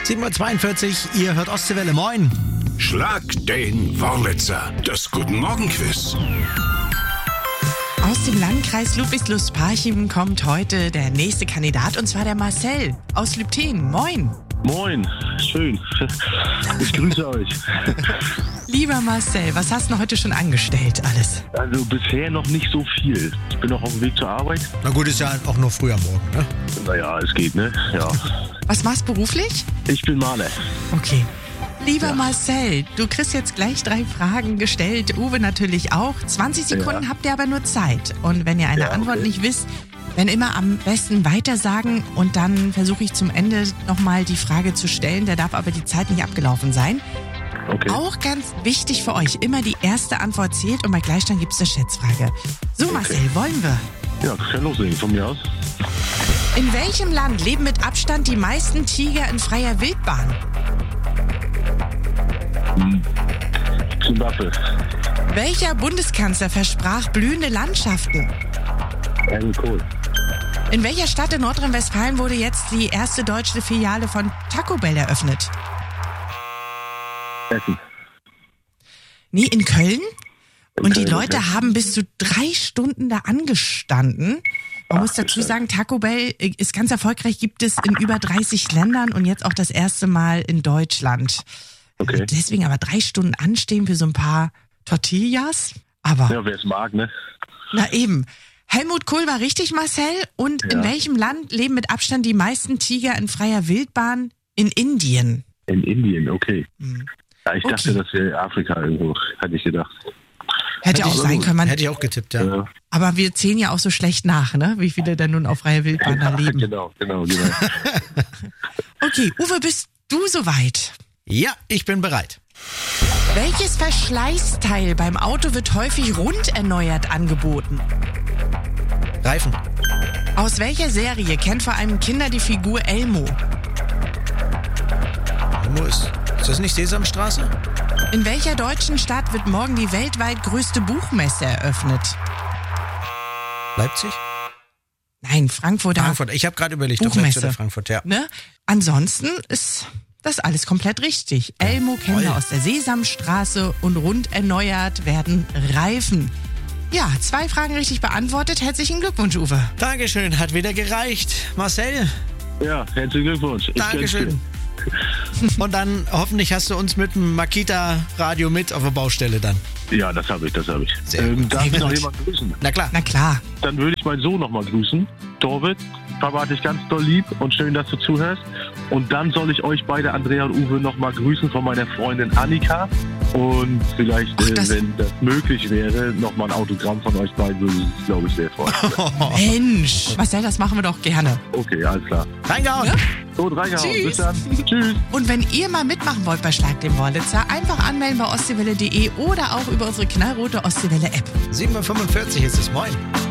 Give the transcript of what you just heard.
7:42 Uhr, ihr hört Ostseewelle, moin. Schlag den Wurlitzer, das Guten Morgen Quiz. Aus dem Landkreis Ludwigslust-Parchim kommt heute der nächste Kandidat, und zwar der Marcel aus Lübten. Moin. Moin, schön. Ich grüße euch. Lieber Marcel, was hast du heute schon angestellt alles? Also bisher noch nicht so viel. Ich bin noch auf dem Weg zur Arbeit. Na gut, ist ja auch nur früh am Morgen, ne? Naja, es geht, ne? Ja. Was machst du beruflich? Ich bin Maler. Okay. Lieber Marcel, du kriegst jetzt gleich 3 Fragen gestellt, Uwe natürlich auch. 20 Sekunden habt ihr aber nur Zeit. Und wenn ihr eine Antwort nicht wisst, dann immer am besten weitersagen, und dann versuche ich zum Ende nochmal die Frage zu stellen. Da darf aber die Zeit nicht abgelaufen sein. Okay. Auch ganz wichtig für euch, immer die erste Antwort zählt, und bei Gleichstand gibt es eine Schätzfrage. So Marcel, wollen wir? Ja, das kann loslegen von mir aus. In welchem Land leben mit Abstand die meisten Tiger in freier Wildbahn? Zimbabwe. Welcher Bundeskanzler versprach blühende Landschaften? Helmut Kohl. In welcher Stadt in Nordrhein-Westfalen wurde jetzt die erste deutsche Filiale von Taco Bell eröffnet? Essen. Nee, in Köln. Und die Köln, Leute okay. haben bis zu 3 Stunden da angestanden. Man muss dazu sagen, Taco Bell ist ganz erfolgreich, gibt es in über 30 Ländern und jetzt auch das erste Mal in Deutschland. Okay. Deswegen aber 3 Stunden anstehen für so ein paar Tortillas. Aber, Ja, wer es mag, ne? na eben. Helmut Kohl war richtig, Marcel. Und in welchem Land leben mit Abstand die meisten Tiger in freier Wildbahn? In Indien. In Indien, okay. Ja, ich Okay. dachte, das wäre Afrika irgendwo, hatte ich gedacht. Hätte auch sein können. Hätte ich auch getippt, ja. Ja. Aber wir zählen ja auch so schlecht nach, ne? Wie viele denn nun auf freier Wildbahn da leben. Genau. Okay, Uwe, bist du soweit? Ja, ich bin bereit. Welches Verschleißteil beim Auto wird häufig rund erneuert angeboten? Reifen. Aus welcher Serie kennt vor allem Kinder die Figur Elmo? Wo ist das nicht Sesamstraße? In welcher deutschen Stadt wird morgen die weltweit größte Buchmesse eröffnet? Leipzig? Nein, Frankfurt. Frankfurt. Ich habe gerade überlegt, ob Buchmesse. Leipzig oder Frankfurt, ja. Ne? Ansonsten ist das alles komplett richtig. Elmo kennen wir aus der Sesamstraße, und rund erneuert werden Reifen. Ja, 2 Fragen richtig beantwortet. Herzlichen Glückwunsch, Uwe. Dankeschön, hat wieder gereicht. Marcel, Ja, herzlichen Glückwunsch. Ich gönn's Dankeschön. dir. Und dann hoffentlich hast du uns mit dem Makita-Radio mit auf der Baustelle dann. Ja, das habe ich. Sehr gut. Darf ich Sehr noch gut. jemanden grüßen? Na klar. Na klar. Dann würde ich meinen Sohn nochmal grüßen. Torwit, Papa hat dich ganz doll lieb und schön, dass du zuhörst. Und dann soll ich euch beide, Andrea und Uwe, nochmal grüßen von meiner Freundin Annika. Und vielleicht, wenn das möglich wäre, nochmal ein Autogramm von euch beiden, würde ich, glaube ich, sehr freuen. Mensch. Marcel, das machen wir doch gerne. Okay, alles klar. Reingehauen. Ja? Gut, reingehauen. Tschüss. Bis dann. Tschüss. Und wenn ihr mal mitmachen wollt bei Schlag den Wurlitzer, einfach anmelden bei ostseewelle.de oder auch über unsere knallrote Ostseewelle-App. 7:45 Uhr ist es, moin.